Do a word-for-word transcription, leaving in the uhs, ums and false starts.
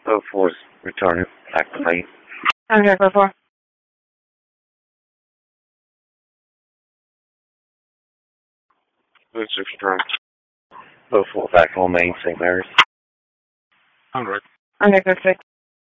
oh four is returning back to me. Contact oh four. oh six return. oh four back on Main, Saint Mary's. Contact. Contact oh six.